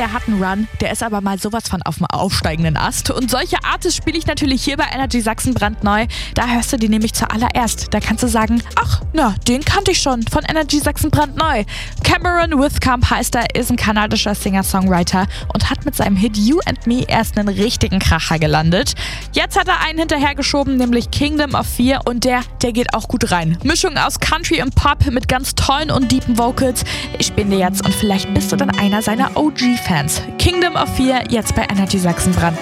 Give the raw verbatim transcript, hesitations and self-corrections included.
der hat einen Run, der ist aber mal sowas von auf dem aufsteigenden Ast. Und solche Artists spiele ich natürlich hier bei Energy Sachsen brandneu. Da hörst du die nämlich zuallererst. Da kannst du sagen, ach, na, den kannte ich schon von Energy Sachsen brandneu. Cameron Withcamp heißt er, ist ein kanadischer Singer-Songwriter und hat mit seinem Hit You and Me erst einen richtigen Kracher gelandet. Jetzt hat er einen hinterhergeschoben, nämlich Kingdom of Fear, und der, der geht auch gut rein. Mischung aus Country und Pop mit ganz tollen und deepen Vocals. Ich bin dir jetzt und vielleicht bist du dann einer seiner O G-Fans. Kingdom of Fear jetzt bei Energy Sachsen brandneu.